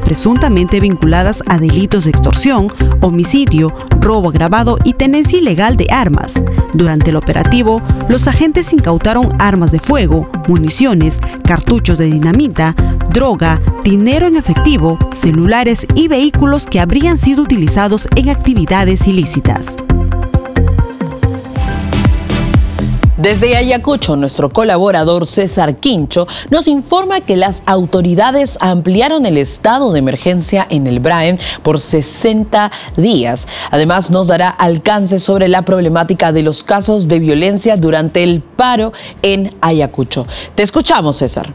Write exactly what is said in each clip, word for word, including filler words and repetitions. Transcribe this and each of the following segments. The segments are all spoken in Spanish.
presuntamente vinculadas a delitos de extorsión, homicidio, robo agravado y tenencia ilegal de armas. Durante el operativo, los agentes incautaron armas de fuego, municiones, cartuchos de dinamita, droga, dinero en efectivo, celulares y vehículos que habrían sido utilizados en actividades ilícitas. Desde Ayacucho, nuestro colaborador César Quincho nos informa que las autoridades ampliaron el estado de emergencia en el Braen por sesenta días. Además, nos dará alcance sobre la problemática de los casos de violencia durante el paro en Ayacucho. Te escuchamos, César.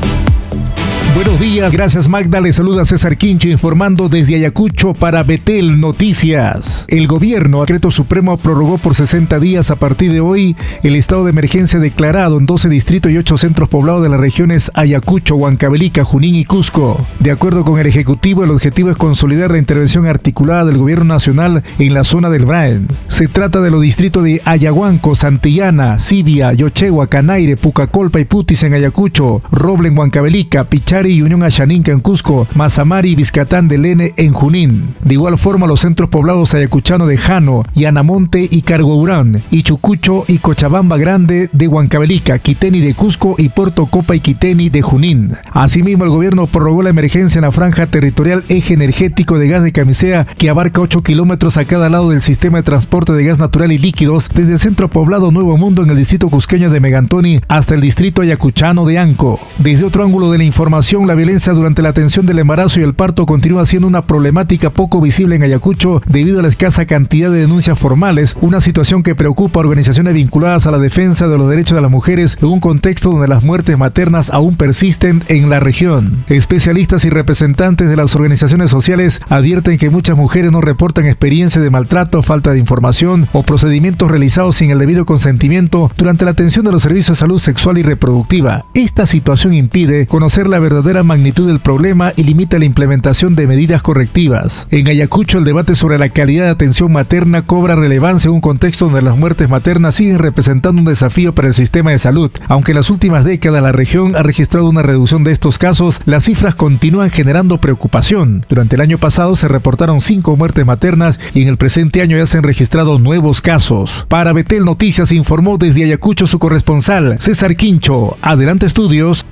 Buenos días, gracias Magda, le saluda César Quincho informando desde Ayacucho para Betel Noticias. El gobierno, decreto supremo, prorrogó por sesenta días a partir de hoy el estado de emergencia declarado en doce distritos y ocho centros poblados de las regiones Ayacucho, Huancavelica, Junín y Cusco. De acuerdo con el Ejecutivo, el objetivo es consolidar la intervención articulada del gobierno nacional en la zona del Braen. Se trata de los distritos de Ayahuanco, Santillana, Sibia, Yochegua, Canaire, Pucacolpa y Putis en Ayacucho, Roble en Huancavelica, Pichari y Unión Ashaninca en Cusco, Mazamari y Vizcatán del Ene en Junín. De igual forma, los centros poblados ayacuchano de Jano, Yanamonte y Cargourán, y Chucucho y Cochabamba Grande de Huancavelica, Quiteni de Cusco y Puerto Copa y Quiteni de Junín. Asimismo, el gobierno prorrogó la emergencia en la franja territorial eje energético de gas de Camisea, que abarca ocho kilómetros a cada lado del sistema de transporte de gas natural y líquidos, desde el centro poblado Nuevo Mundo en el distrito cusqueño de Megantoni hasta el distrito ayacuchano de Anco. Desde otro ángulo de la información, la violencia durante la atención del embarazo y el parto continúa siendo una problemática poco visible en Ayacucho debido a la escasa cantidad de denuncias formales, una situación que preocupa a organizaciones vinculadas a la defensa de los derechos de las mujeres en un contexto donde las muertes maternas aún persisten en la región. Especialistas y representantes de las organizaciones sociales advierten que muchas mujeres no reportan experiencias de maltrato, falta de información o procedimientos realizados sin el debido consentimiento durante la atención de los servicios de salud sexual y reproductiva. Esta situación impide conocer la verdadera magnitud del problema y limita la implementación de medidas correctivas. En Ayacucho, el debate sobre la calidad de atención materna cobra relevancia en un contexto donde las muertes maternas siguen representando un desafío para el sistema de salud. Aunque en las últimas décadas la región ha registrado una reducción de estos casos, las cifras continúan generando preocupación. Durante el año pasado se reportaron cinco muertes maternas y en el presente año ya se han registrado nuevos casos. Para Betel Noticias informó desde Ayacucho su corresponsal César Quincho. Adelante, estudios.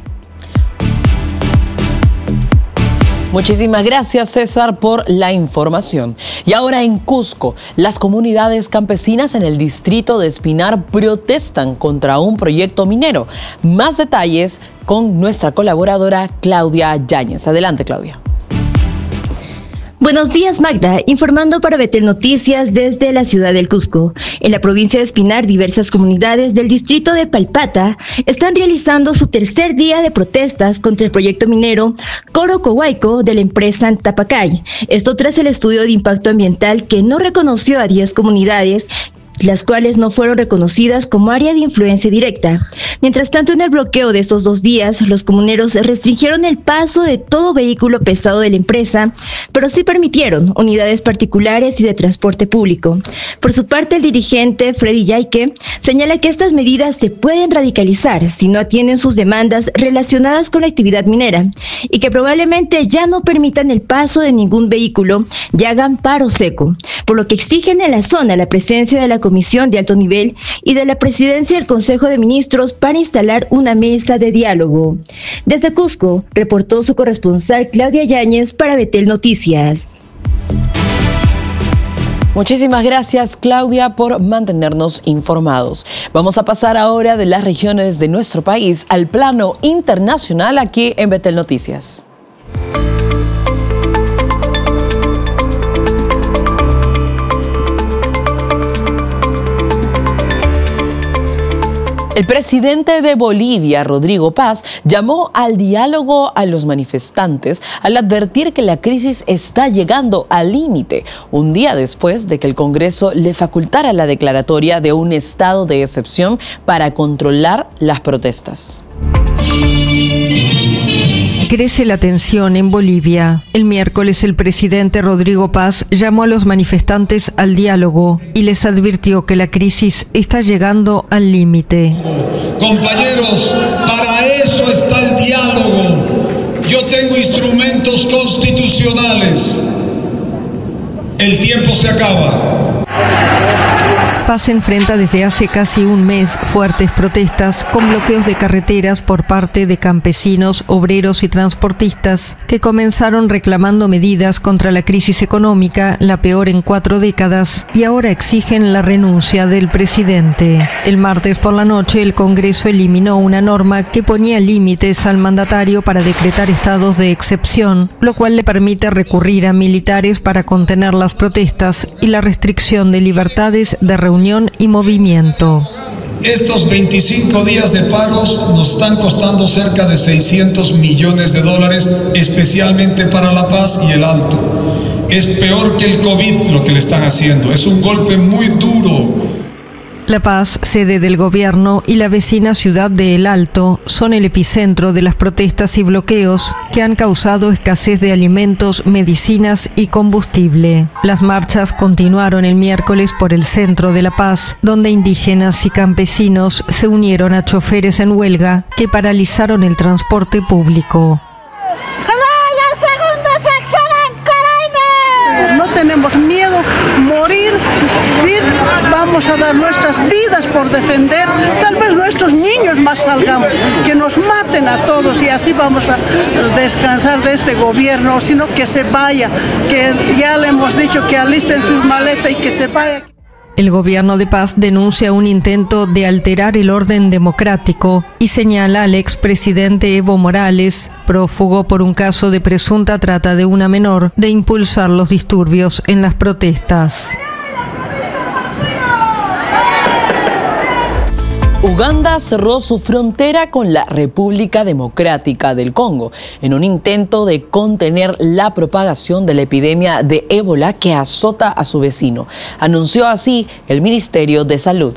Muchísimas gracias, César, por la información. Y ahora en Cusco, las comunidades campesinas en el distrito de Espinar protestan contra un proyecto minero. Más detalles con nuestra colaboradora Claudia Yáñez. Adelante, Claudia. Buenos días, Magda, informando para Betel Noticias desde la ciudad del Cusco. En la provincia de Espinar, diversas comunidades del distrito de Palpata están realizando su tercer día de protestas contra el proyecto minero Corocohuayco de la empresa Antapacay. Esto tras el estudio de impacto ambiental que no reconoció a diez comunidades, las cuales no fueron reconocidas como área de influencia directa. Mientras tanto, en el bloqueo de estos dos días, los comuneros restringieron el paso de todo vehículo pesado de la empresa, pero sí permitieron unidades particulares y de transporte público. Por su parte, el dirigente Freddy Yaique señala que estas medidas se pueden radicalizar si no atienden sus demandas relacionadas con la actividad minera y que probablemente ya no permitan el paso de ningún vehículo y hagan paro seco, por lo que exigen en la zona la presencia de la Comisión de Alto Nivel y de la Presidencia del Consejo de Ministros para instalar una mesa de diálogo. Desde Cusco, reportó su corresponsal Claudia Yáñez para Betel Noticias. Muchísimas gracias, Claudia, por mantenernos informados. Vamos a pasar ahora de las regiones de nuestro país al plano internacional aquí en Betel Noticias. El presidente de Bolivia, Rodrigo Paz, llamó al diálogo a los manifestantes al advertir que la crisis está llegando al límite, un día después de que el Congreso le facultara la declaratoria de un estado de excepción para controlar las protestas. Crece la tensión en Bolivia. El miércoles el presidente Rodrigo Paz llamó a los manifestantes al diálogo y les advirtió que la crisis está llegando al límite. Compañeros, para eso está el diálogo. Yo tengo instrumentos constitucionales. El tiempo se acaba. Paz enfrenta desde hace casi un mes fuertes protestas con bloqueos de carreteras por parte de campesinos, obreros y transportistas que comenzaron reclamando medidas contra la crisis económica, la peor en cuatro décadas, y ahora exigen la renuncia del presidente. El martes por la noche el Congreso eliminó una norma que ponía límites al mandatario para decretar estados de excepción, lo cual le permite recurrir a militares para contener las protestas y la restricción de libertades de reunión y movimiento. Estos veinticinco días de paros nos están costando cerca de seiscientos millones de dólares, especialmente para La Paz y el Alto. Es peor que el COVID lo que le están haciendo, es un golpe muy duro. La Paz, sede del gobierno, y la vecina ciudad de El Alto son el epicentro de las protestas y bloqueos que han causado escasez de alimentos, medicinas y combustible. Las marchas continuaron el miércoles por el centro de La Paz, donde indígenas y campesinos se unieron a choferes en huelga que paralizaron el transporte público. No tenemos miedo, morir, vivir, vamos a dar nuestras vidas por defender, tal vez nuestros niños más salgan, que nos maten a todos y así vamos a descansar de este gobierno, sino que se vaya, que ya le hemos dicho que alisten sus maletas y que se vaya. El gobierno de Paz denuncia un intento de alterar el orden democrático y señala al expresidente Evo Morales, prófugo por un caso de presunta trata de una menor, de impulsar los disturbios en las protestas. Uganda cerró su frontera con la República Democrática del Congo en un intento de contener la propagación de la epidemia de ébola que azota a su vecino, anunció así el Ministerio de Salud.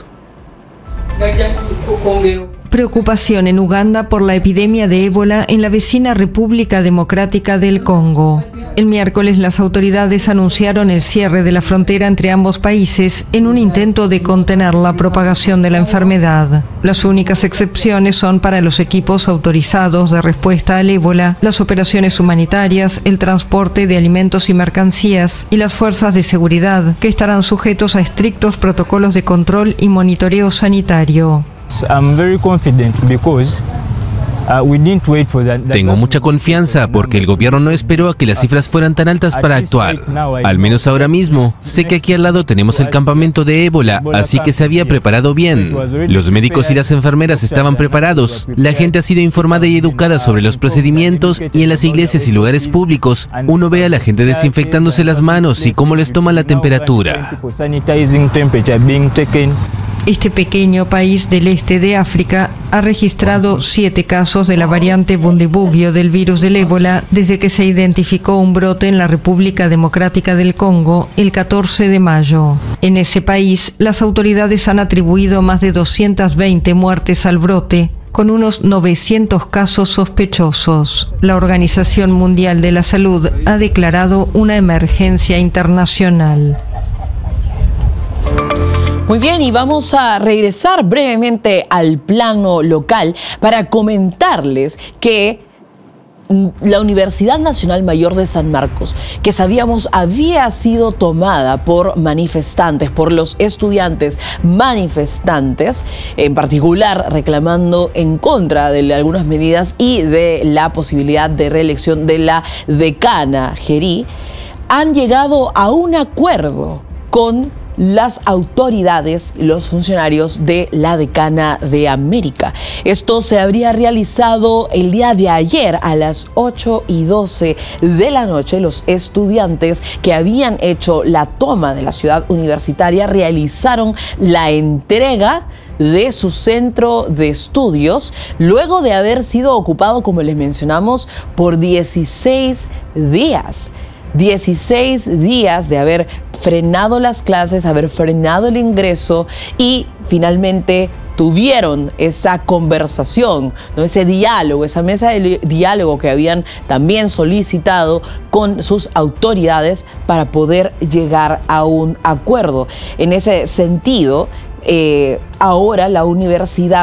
Preocupación en Uganda por la epidemia de ébola en la vecina República Democrática del Congo. El miércoles las autoridades anunciaron el cierre de la frontera entre ambos países en un intento de contener la propagación de la enfermedad. Las únicas excepciones son para los equipos autorizados de respuesta al ébola, las operaciones humanitarias, el transporte de alimentos y mercancías y las fuerzas de seguridad, que estarán sujetos a estrictos protocolos de control y monitoreo sanitario. I'm very confident because uh, we didn't wait for that. Tengo mucha confianza porque el gobierno no esperó a que las cifras fueran tan altas para actuar. Al menos ahora mismo, sé que aquí al lado tenemos el campamento de ébola, así que se había preparado bien. Los médicos y las enfermeras estaban preparados. La gente ha sido informada y educada sobre los procedimientos y en las iglesias y lugares públicos uno ve a la gente desinfectándose las manos y cómo les toma la temperatura. Este pequeño país del este de África ha registrado siete casos de la variante Bundibugyo del virus del ébola desde que se identificó un brote en la República Democrática del Congo el catorce de mayo. En ese país, las autoridades han atribuido más de doscientas veinte muertes al brote, con unos novecientos casos sospechosos. La Organización Mundial de la Salud ha declarado una emergencia internacional. Muy bien, y vamos a regresar brevemente al plano local para comentarles que la Universidad Nacional Mayor de San Marcos, que sabíamos había sido tomada por manifestantes, por los estudiantes manifestantes, en particular reclamando en contra de algunas medidas y de la posibilidad de reelección de la decana Gerí, han llegado a un acuerdo con las autoridades, los funcionarios de la Decana de América. Esto se habría realizado el día de ayer a las ocho y doce de la noche. Los estudiantes que habían hecho la toma de la ciudad universitaria realizaron la entrega de su centro de estudios luego de haber sido ocupado, como les mencionamos, por dieciséis días. dieciséis días de haber frenado las clases, haber frenado el ingreso y finalmente tuvieron esa conversación, ¿no? Ese diálogo, esa mesa de diálogo que habían también solicitado con sus autoridades para poder llegar a un acuerdo. En ese sentido, eh, ahora la universidad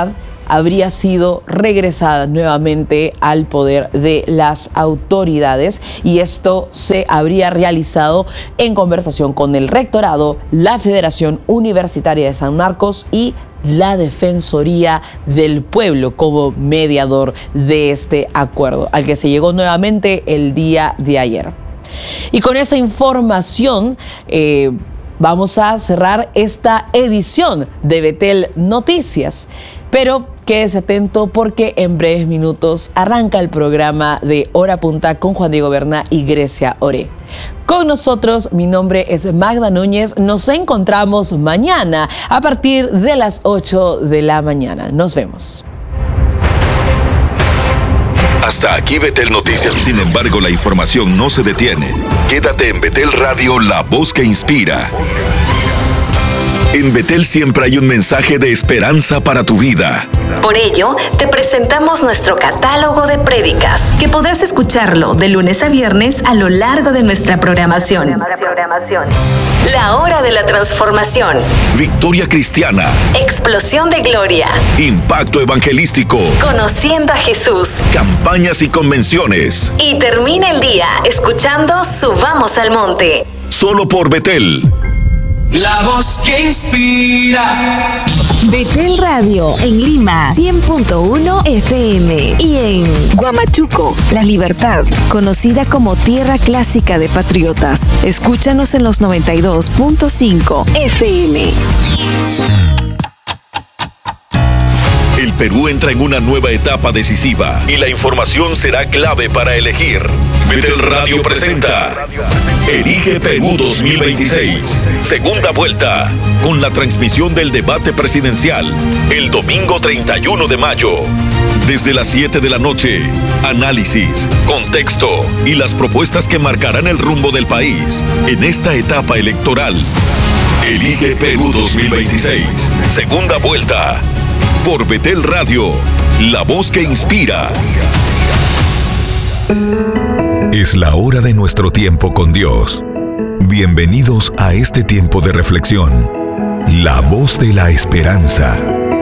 habría sido regresada nuevamente al poder de las autoridades, y esto se habría realizado en conversación con el rectorado, la Federación Universitaria de San Marcos y la Defensoría del Pueblo como mediador de este acuerdo, al que se llegó nuevamente el día de ayer. Y con esa información eh, vamos a cerrar esta edición de Betel Noticias. Pero quédese atento porque en breves minutos arranca el programa de Hora Punta con Juan Diego Berna y Grecia Oré. Con nosotros, mi nombre es Magda Núñez. Nos encontramos mañana a partir de las ocho de la mañana. Nos vemos. Hasta aquí Betel Noticias. Sin embargo, la información no se detiene. Quédate en Betel Radio, la voz que inspira. En Betel siempre hay un mensaje de esperanza para tu vida. Por ello, te presentamos nuestro catálogo de prédicas, que podrás escucharlo de lunes a viernes a lo largo de nuestra programación. La Hora de la Transformación. Victoria Cristiana. Explosión de Gloria. Impacto Evangelístico. Conociendo a Jesús. Campañas y convenciones. Y termina el día escuchando Subamos al Monte. Solo por Betel. La voz que inspira. Betel Radio en Lima, cien punto uno F M. Y en Huamachuco, La Libertad, conocida como Tierra Clásica de Patriotas. Escúchanos en los noventa y dos punto cinco F M. El Perú entra en una nueva etapa decisiva y la información será clave para elegir. Betel Radio presenta Elige Perú dos mil veintiséis, segunda vuelta, con la transmisión del debate presidencial el domingo treinta y uno de mayo. Desde las siete de la noche, análisis, contexto y las propuestas que marcarán el rumbo del país en esta etapa electoral. Elige Perú dos mil veintiséis, segunda vuelta, por Betel Radio, la voz que inspira. Es la hora de nuestro tiempo con Dios. Bienvenidos a este tiempo de reflexión. La voz de la esperanza.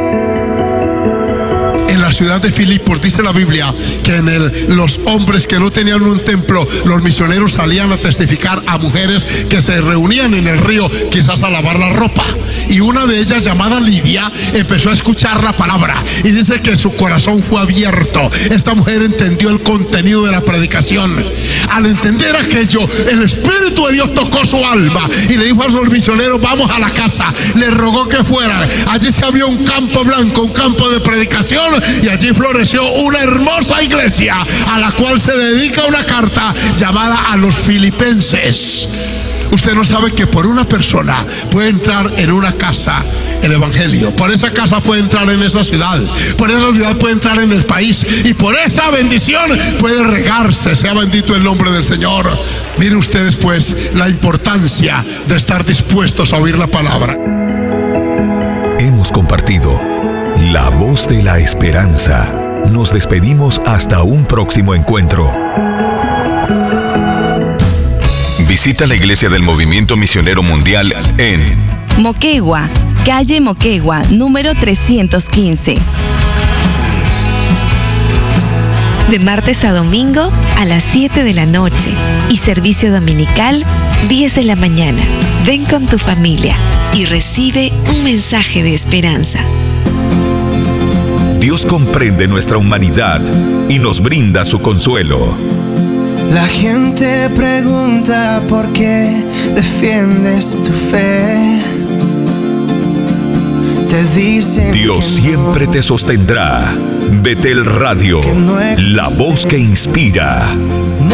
En la ciudad de Filipos dice la Biblia que en el, los hombres que no tenían un templo, los misioneros salían a testificar a mujeres que se reunían en el río, quizás a lavar la ropa. Y una de ellas, llamada Lidia, empezó a escuchar la palabra y dice que su corazón fue abierto. Esta mujer entendió el contenido de la predicación. Al entender aquello, el Espíritu de Dios tocó su alma y le dijo a los misioneros: vamos a la casa. Le rogó que fueran. Allí se abrió un campo blanco, un campo de predicación, y allí floreció una hermosa iglesia a la cual se dedica una carta llamada a los filipenses. Usted no sabe que por una persona puede entrar en una casa el evangelio, por esa casa puede entrar en esa ciudad, por esa ciudad puede entrar en el país, y por esa bendición puede regarse. Sea bendito el nombre del Señor. Miren ustedes pues la importancia de estar dispuestos a oír la palabra. Hemos compartido La Voz de la Esperanza. Nos despedimos hasta un próximo encuentro. Visita la iglesia del Movimiento Misionero Mundial en Moquegua, calle Moquegua, número trescientos quince. De martes a domingo a las siete de la noche y servicio dominical diez de la mañana. Ven con tu familia y recibe un mensaje de esperanza. Dios comprende nuestra humanidad y nos brinda su consuelo. La gente pregunta por qué defiendes tu fe. Te dicen Dios siempre te sostendrá. Betel Radio, la voz que inspira.